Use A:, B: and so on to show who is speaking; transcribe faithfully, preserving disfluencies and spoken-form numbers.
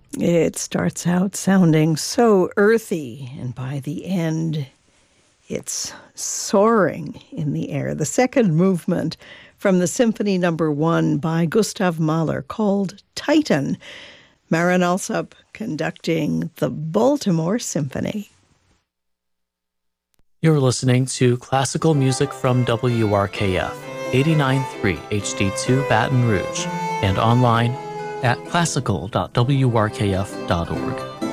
A: It starts out sounding so earthy, and by the end, it's soaring in the air. The second movement from the Symphony Number One by Gustav Mahler, called Titan. Marin Alsop conducting the Baltimore Symphony.
B: You're listening to classical music from W R K F, eighty-nine point three H D two Baton Rouge, and online at classical dot w r k f dot org.